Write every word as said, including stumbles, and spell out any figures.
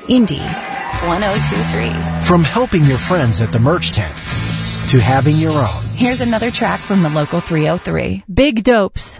Indy one oh two three. From helping your friends at the merch tent to having your own. Here's another track from the local three oh three. Big Dopes.